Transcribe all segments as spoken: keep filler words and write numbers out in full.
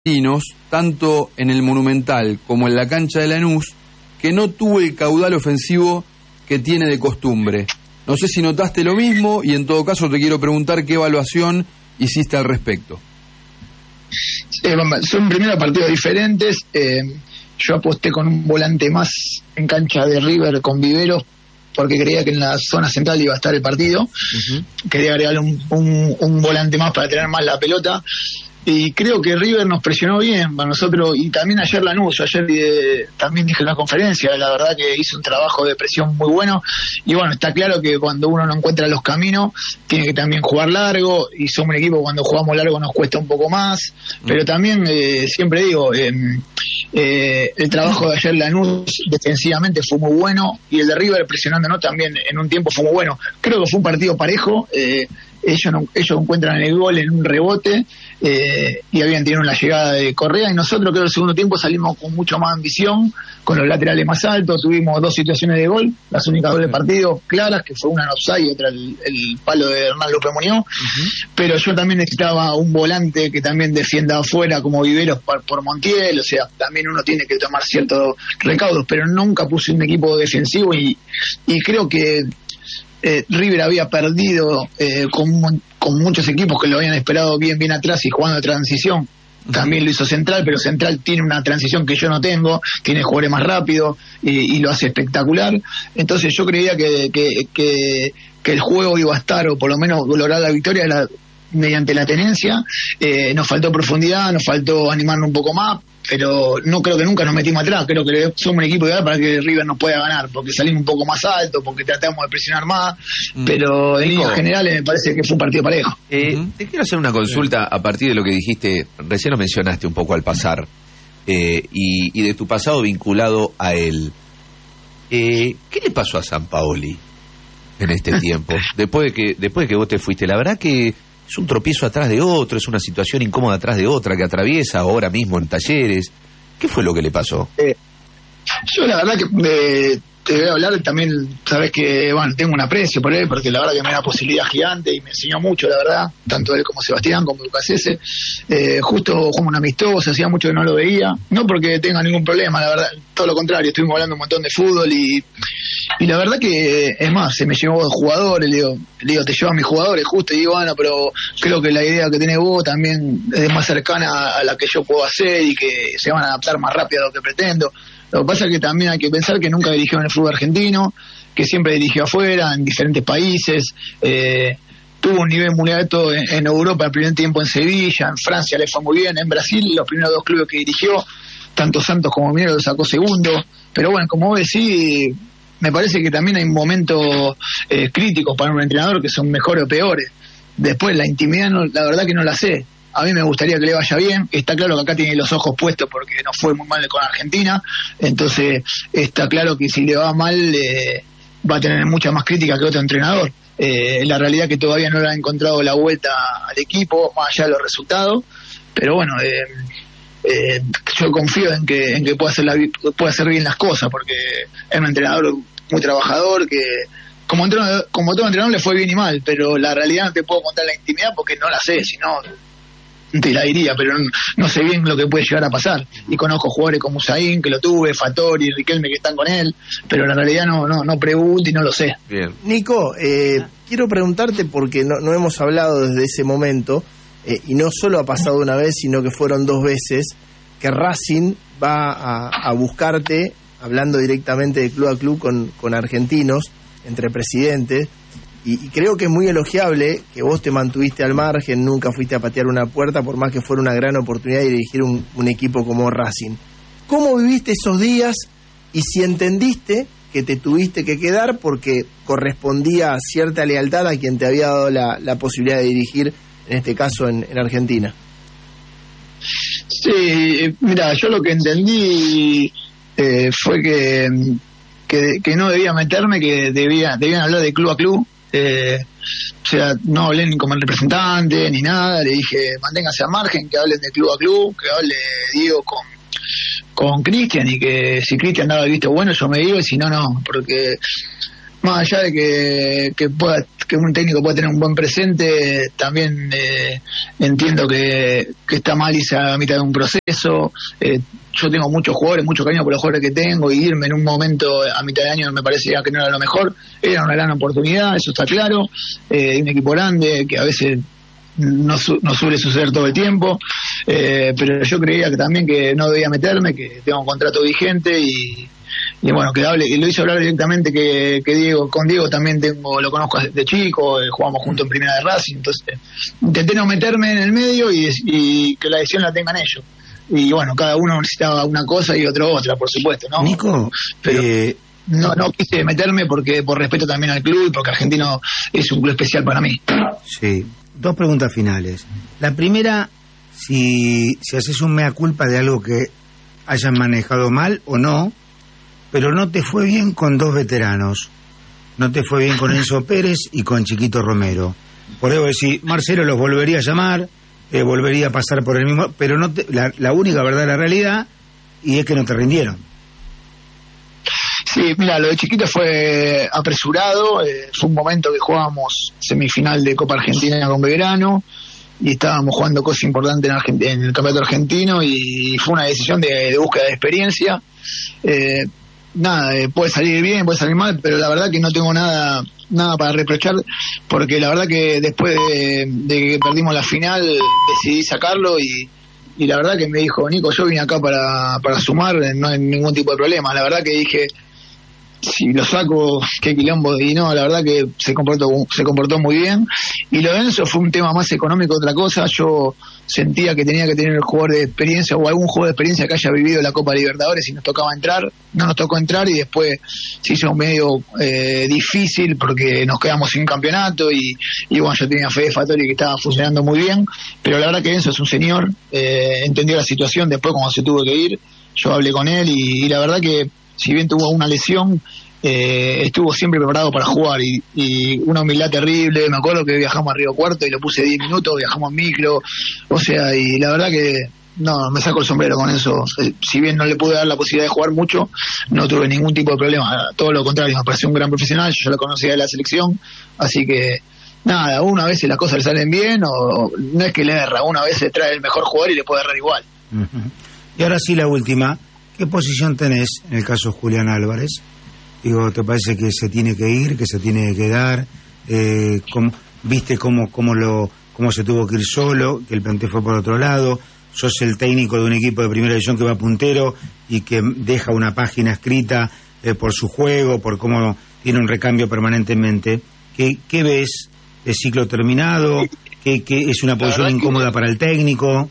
tanto en el Monumental como en la cancha de Lanús, que no tuvo el caudal ofensivo que tiene de costumbre. No sé si notaste lo mismo y en todo caso te quiero preguntar qué evaluación hiciste al respecto. Eh, son primero partidos diferentes. Eh, yo aposté con un volante más en cancha de River con Viveros porque creía que en la zona central iba a estar el partido. Uh-huh. Quería agregarle un, un, un volante más para tener más la pelota. Y creo que River nos presionó bien para nosotros, y también ayer Lanús, yo ayer eh, también dije en la conferencia, la verdad que hizo un trabajo de presión muy bueno, y bueno, está claro que cuando uno no encuentra los caminos, tiene que también jugar largo, y somos un equipo cuando jugamos largo nos cuesta un poco más, mm. pero también eh, siempre digo, eh, eh, el trabajo de ayer Lanús defensivamente fue muy bueno, y el de River presionándonos también en un tiempo fue muy bueno. Creo que fue un partido parejo, eh, ellos, no, ellos encuentran el gol en un rebote, Eh, y habían tenido la llegada de Correa, y nosotros creo que el segundo tiempo salimos con mucho más ambición, con los laterales más altos, tuvimos dos situaciones de gol, las únicas dos del partido claras, que fue una en offside y otra el, el palo de Hernán López Muñoz, uh-huh. Pero yo también necesitaba un volante que también defienda afuera como Viveros por, por Montiel, o sea, también uno tiene que tomar ciertos recaudos, pero nunca puse un equipo defensivo, y, y creo que eh, River había perdido eh, con con muchos equipos que lo habían esperado bien bien atrás y jugando de transición. También lo hizo Central, pero Central tiene una transición que yo no tengo, tiene jugadores más rápidos y, y lo hace espectacular. Entonces yo creía que, que, que, que el juego iba a estar, o por lo menos lograr la victoria la, mediante la tenencia. Eh, nos faltó profundidad, nos faltó animarnos un poco más, pero no creo que nunca nos metimos atrás. Creo que somos un equipo ideal para que River nos pueda ganar, porque salimos un poco más alto, porque tratamos de presionar más, mm. pero en líneas generales me parece que fue un partido parejo. Eh, uh-huh. Te quiero hacer una consulta a partir de lo que dijiste, recién lo mencionaste un poco al pasar, eh, y, y de tu pasado vinculado a él. Eh, ¿Qué le pasó a Sampaoli en este tiempo? Después de que después de que vos te fuiste, la verdad que es un tropiezo atrás de otro, es una situación incómoda atrás de otra que atraviesa ahora mismo en Talleres. ¿Qué fue lo que le pasó? Eh, yo la verdad que eh, te voy a hablar también, sabes que bueno, tengo un aprecio por él, porque la verdad que me da una posibilidad gigante y me enseñó mucho, la verdad, tanto él como Sebastián, como Lucas Ese. Eh, justo jugamos un amistoso, hacía mucho que no lo veía, no porque tenga ningún problema, la verdad, todo lo contrario, estuvimos hablando un montón de fútbol y Y la verdad que, es más, se me llevó jugadores, le digo, le digo, te llevo a mis jugadores, justo, y digo, bueno, pero creo que la idea que tenés vos también es más cercana a la que yo puedo hacer y que se van a adaptar más rápido a lo que pretendo. Lo que pasa es que también hay que pensar que nunca dirigió en el fútbol argentino, que siempre dirigió afuera, en diferentes países, eh, tuvo un nivel muy alto en, en Europa el primer tiempo en Sevilla, en Francia le fue muy bien, en Brasil los primeros dos clubes que dirigió, tanto Santos como Mineiro, lo sacó segundo, pero bueno, como vos decís, me parece que también hay momentos eh, críticos para un entrenador que son mejores o peores. Después la intimidad, no, la verdad que no la sé. A mí me gustaría que le vaya bien. Está claro que acá tiene los ojos puestos porque no fue muy mal con Argentina. Entonces está claro que si le va mal eh, va a tener mucha más crítica que otro entrenador. Eh, la realidad es que todavía no le ha encontrado la vuelta al equipo, más allá de los resultados. Pero bueno, eh, eh, yo confío en que en que pueda hacer, la, pueda hacer bien las cosas, porque es un entrenador muy trabajador, que como entrenador, como todo entrenador le fue bien y mal, pero la realidad no te puedo contar la intimidad porque no la sé, si no te la diría, pero no, no sé bien lo que puede llegar a pasar, y conozco jugadores como Usain, que lo tuve, Fattori, Riquelme, que están con él, pero la realidad no no no pregunto y no lo sé. Bien. Nico, eh, quiero preguntarte, porque no, no hemos hablado desde ese momento, eh, y no solo ha pasado una vez, sino que fueron dos veces, que Racing va a, a buscarte, hablando directamente de club a club con, con argentinos, entre presidentes, y, y creo que es muy elogiable que vos te mantuviste al margen, nunca fuiste a patear una puerta, por más que fuera una gran oportunidad de dirigir un, un equipo como Racing. ¿Cómo viviste esos días y si entendiste que te tuviste que quedar porque correspondía cierta lealtad a quien te había dado la, la posibilidad de dirigir, en este caso en, en Argentina? Sí, mira, yo lo que entendí eh, fue que, que que no debía meterme, que debía debían hablar de club a club. Eh, o sea, no hablé ni como el representante ni nada, le dije manténganse al margen, que hablen de club a club, que hable Diego con con Cristian, y que si Cristian daba el visto bueno yo me iba, y si no, no, porque más allá de que, que pueda que un técnico puede tener un buen presente, también eh, entiendo que, que está mal irse a mitad de un proceso. Eh, yo tengo muchos jugadores, mucho cariño por los jugadores que tengo, y irme en un momento a mitad de año me parecía que no era lo mejor. Era una gran oportunidad, eso está claro, eh, un equipo grande que a veces no, su, no suele suceder todo el tiempo, eh, pero yo creía que también que no debía meterme, que tengo un contrato vigente y y bueno, que hable, y lo hice hablar directamente que, que Diego, con Diego también tengo, lo conozco de chico, eh, jugamos juntos en primera de Racing, entonces eh, intenté no meterme en el medio y, y que la decisión la tengan ellos. Y bueno, cada uno necesitaba una cosa y otro otra, por supuesto, ¿no? Nico, pero eh... no, no quise meterme porque por respeto también al club y porque Argentino es un club especial para mí. Sí, dos preguntas finales. La primera, si, si haces un mea culpa de algo que hayan manejado mal o no, pero no te fue bien con dos veteranos. No te fue bien con Enzo Pérez y con Chiquito Romero. Por eso decir, Marcelo los volvería a llamar, eh, volvería a pasar por el mismo, pero no te, la, la única verdad, la realidad, y es que no te rindieron. Sí, mira, lo de Chiquito fue apresurado, eh, fue un momento que jugábamos semifinal de Copa Argentina con Belgrano, y estábamos jugando cosas importantes en, Argent- en el campeonato argentino, y fue una decisión de, de búsqueda de experiencia. Eh, nada, eh, puede salir bien, puede salir mal, pero la verdad que no tengo nada nada para reprochar, porque la verdad que después de, de que perdimos la final decidí sacarlo, y, y la verdad que me dijo, Nico, yo vine acá para, para sumar, no hay ningún tipo de problema. La verdad que dije, si lo saco, qué quilombo, y no, la verdad que se comportó se comportó muy bien. Y lo de Enzo fue un tema más económico que otra cosa. Yo sentía que tenía que tener el jugador de experiencia o algún jugador de experiencia que haya vivido la Copa Libertadores, y nos tocaba entrar, no nos tocó entrar, y después se hizo medio eh, difícil porque nos quedamos sin campeonato, y, y bueno, yo tenía fe de Fattori que estaba funcionando muy bien, pero la verdad que Enzo es un señor, eh, entendió la situación después cuando se tuvo que ir. Yo hablé con él y, y la verdad que si bien tuvo una lesión, eh, estuvo siempre preparado para jugar, y, y una humildad terrible. Me acuerdo que viajamos a Río Cuarto y lo puse diez minutos, viajamos en micro, o sea, y la verdad que no, me saco el sombrero con eso. Eh, si bien no le pude dar la posibilidad de jugar mucho, no tuve ningún tipo de problema, todo lo contrario, me pareció un gran profesional, yo lo conocía de la selección, así que nada, una vez las cosas le salen bien, o no es que le erra, una vez se trae el mejor jugador y le puede errar igual. Uh-huh. Y ahora sí la última, ¿qué posición tenés en el caso de Julián Álvarez? Digo, ¿te parece que se tiene que ir, que se tiene que quedar? Eh, ¿cómo, ¿Viste cómo, cómo, lo, cómo se tuvo que ir solo, que el plantel fue por otro lado? Sos el técnico de un equipo de primera división que va puntero y que deja una página escrita eh, por su juego, por cómo tiene un recambio permanentemente. ¿Qué, qué ves? ¿Es ciclo terminado? ¿Qué, qué es una posición incómoda para el técnico?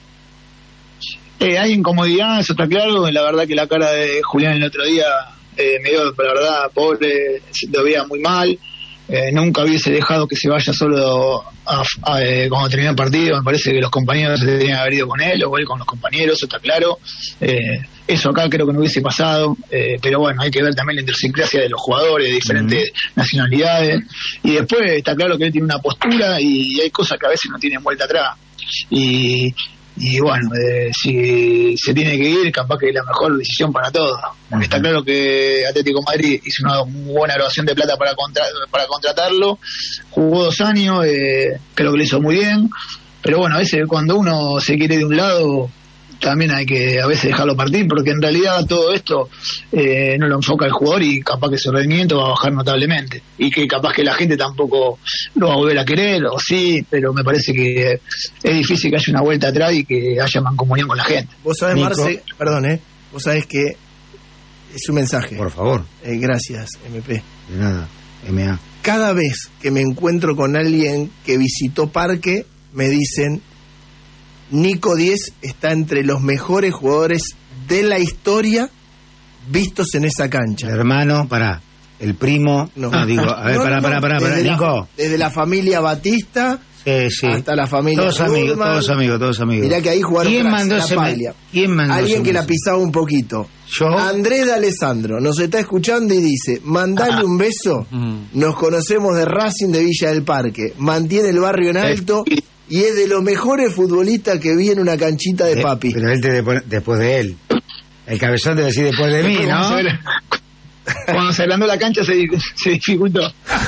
Eh, hay incomodidad, eso está claro. La verdad que la cara de Julián el otro día eh, me dio, la verdad, pobre, lo veía muy mal. Eh, nunca hubiese dejado que se vaya solo a, a, eh, cuando terminó el partido. Me parece que los compañeros se tenían que haber ido con él, o él con los compañeros, eso está claro. Eh, eso acá creo que no hubiese pasado, eh, pero bueno, hay que ver también la idiosincrasia de los jugadores de diferentes mm. nacionalidades. Y después está claro que él tiene una postura, y hay cosas que a veces no tienen vuelta atrás. Y Y bueno, eh, si se tiene que ir, capaz que es la mejor decisión para todos. Uh-huh. Está claro que Atlético de Madrid hizo una muy buena erogación de plata para contra, para contratarlo. Jugó dos años, eh, creo que lo hizo muy bien. Pero bueno, a veces cuando uno se quiere de un lado, también hay que a veces dejarlo partir, porque en realidad todo esto eh, no lo enfoca el jugador, y capaz que su rendimiento va a bajar notablemente, y que capaz que la gente tampoco lo va a volver a querer, o sí, pero me parece que es difícil que haya una vuelta atrás y que haya mancomunión con la gente. Vos sabés, Marce, perdón, ¿eh? Vos sabés que es un mensaje. Por favor. Eh, gracias, M P. De nada, M A. Cada vez que me encuentro con alguien que visitó Parque, me dicen: Nico Diez está entre los mejores jugadores de la historia vistos en esa cancha. Hermano, pará, el primo, no, no digo, a ver, no, pará, no, pará, pará, pará, desde Nico. La, desde la familia Batista sí, sí. hasta la familia todos Rudman, amigos, todos amigos, todos amigos. Mirá que ahí jugaron ¿Quién mandó la ese paglia. ¿Quién mandó Alguien que ese la pisaba un poquito. Yo. Andrés de Alessandro nos está escuchando y dice: mandale ah. un beso. Mm. Nos conocemos de Racing de Villa del Parque. Mantiene el barrio en alto. Eh. Y es de los mejores futbolistas que vi en una canchita de eh, papi. Pero él te después, después de él. El cabezón te decía después de mí, ¿no? Cuando se agrandó la cancha se, se dificultó.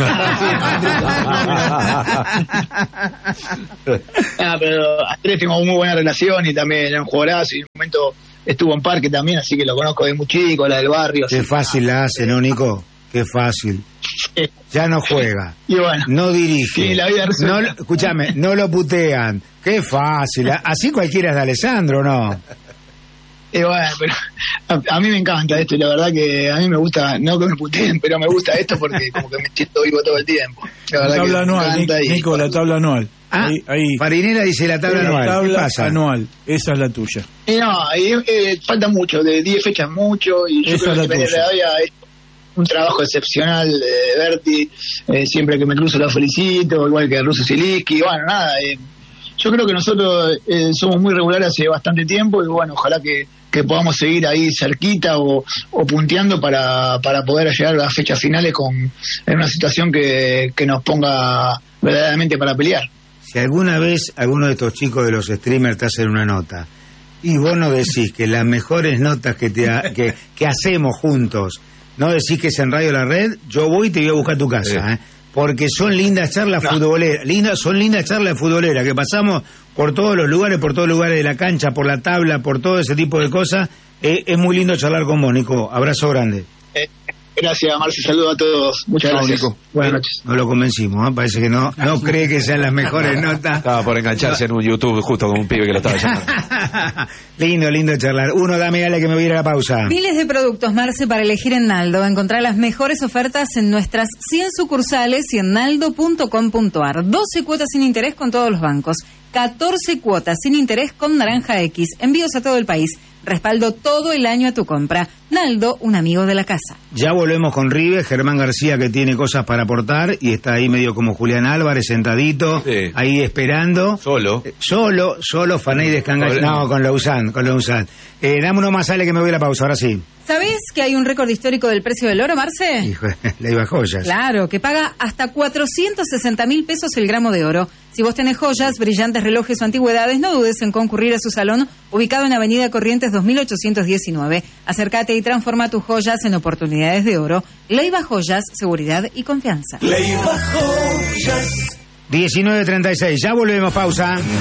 Ah, pero Andrés tengo muy buena relación y también era un jugadorazo y en un momento estuvo en Parque también, así que lo conozco de muy chico, la del barrio. Qué fácil la hace, ¿no, Nico? Qué fácil. Sí. Ya no juega. Y bueno, no dirige. sí, la vida no, escúchame, no lo putean. Qué fácil. Así cualquiera es de Alessandro, ¿no? Y bueno, pero a, a mí me encanta esto y la verdad que a mí me gusta, no que me puteen, pero me gusta esto porque como que me siento vivo todo el tiempo. La, la verdad tabla que anual, Nico, y, Nico, la tabla anual. Ah, ahí, ahí. Farinera dice la tabla la anual. tabla ¿Qué pasa? anual, esa es la tuya. Y no, y, eh, falta mucho, de diez fechas mucho y yo Esa creo es que la tuya. todavía es un trabajo excepcional de Berti, eh, siempre que me cruzo lo felicito, igual que Russo Zielinski, bueno, nada, eh, yo creo que nosotros eh, somos muy regulares hace bastante tiempo y bueno, ojalá que, que podamos seguir ahí cerquita o, o punteando para, para poder llegar a las fechas finales con en una situación que, que nos ponga verdaderamente para pelear. Si alguna vez alguno de estos chicos de los streamers te hacen una nota y vos no decís que las mejores notas que, te ha- que, que hacemos juntos, no decís que es en Radio La Red, yo voy y te voy a buscar a tu casa, Sí. ¿eh? Porque son lindas charlas futboleras, lindas, son lindas charlas futboleras que pasamos por todos los lugares, por todos los lugares de la cancha, por la tabla, por todo ese tipo de cosas. Eh, es muy lindo charlar con vos, Nico. Abrazo grande. Eh, gracias, Marci, saludo a todos. Muchas Chao, gracias. Nico. Buenas noches. No lo convencimos, ¿eh? Parece que no, no cree que sean las mejores notas. Estaba por engancharse en un YouTube justo con un pibe que lo estaba llamando. Lindo, lindo charlar. Uno, dame, dale que me voy a ir a la pausa. Miles de productos, Marce, para elegir en Naldo. Encontrar las mejores ofertas en nuestras cien sucursales y en naldo punto com punto ar. doce cuotas sin interés con todos los bancos. catorce cuotas sin interés con Naranja X. Envíos a todo el país. Respaldo todo el año a tu compra. Naldo, un amigo de la casa. Ya volvemos con Rives, Germán García que tiene cosas para aportar y está ahí medio como Julián Álvarez, sentadito, Sí. ahí esperando. Solo. Eh, Solo, solo, Faney descanga. Solo. No, con Lausanne, con Lausanne. Eh, dame uno más, sale que me voy a la pausa, ahora sí. ¿Sabés que hay un récord histórico del precio del oro, Marce? Hijo, le iba a joyas. Claro, que paga hasta cuatrocientos sesenta mil pesos el gramo de oro. Si vos tenés joyas, brillantes relojes o antigüedades, no dudes en concurrir a su salón, ubicado en Avenida Corrientes dos mil ochocientos diecinueve. Acércate y transforma tus joyas en oportunidades de oro. Leiva Joyas, seguridad y confianza. diecinueve treinta y seis, ya volvemos, pausa.